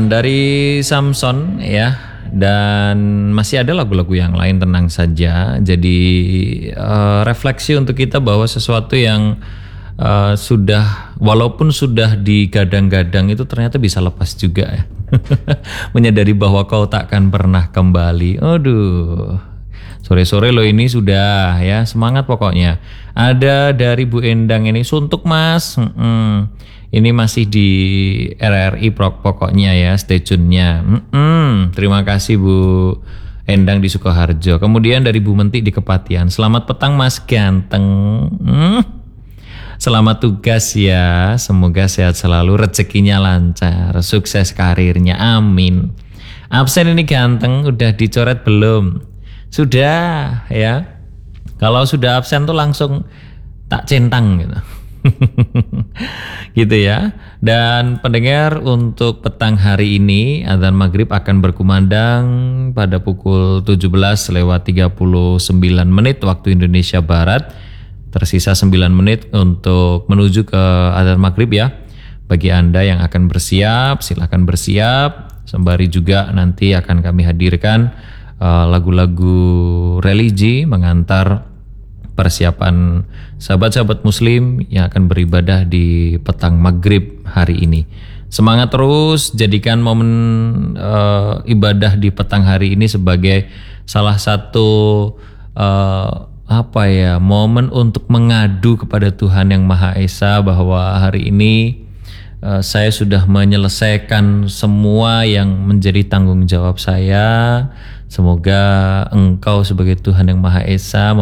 dari Samson ya, dan masih ada lagu-lagu yang lain, tenang saja. Jadi refleksi untuk kita bahwa sesuatu yang walaupun sudah digadang-gadang itu ternyata bisa lepas juga ya. Menyadari bahwa kau takkan pernah kembali. Aduh, sore-sore lo ini sudah ya, semangat pokoknya. Ada dari Bu Endang ini, suntuk mas. Ini masih di RRI pokoknya ya, stay tune-nya. Terima kasih Bu Endang di Sukoharjo. Kemudian dari Bu Menti di Kepatihan, selamat petang mas ganteng. Selamat tugas ya, semoga sehat selalu, rezekinya lancar, sukses karirnya, amin. Absen ini ganteng, udah dicoret belum? Sudah ya. Kalau sudah absen tuh langsung tak centang gitu. Gitu ya. Dan pendengar, untuk petang hari ini adzan maghrib akan berkumandang pada pukul 17:39 waktu Indonesia Barat. Tersisa 9 menit untuk menuju ke adzan maghrib ya. Bagi Anda yang akan bersiap, silakan bersiap. Sembari juga nanti akan kami hadirkan lagu-lagu religi mengantar persiapan sahabat-sahabat muslim yang akan beribadah di petang maghrib hari ini. Semangat terus, jadikan momen ibadah di petang hari ini sebagai salah satu momen untuk mengadu kepada Tuhan Yang Maha Esa bahwa hari ini saya sudah menyelesaikan semua yang menjadi tanggung jawab saya. Semoga Engkau sebagai Tuhan Yang Maha Esa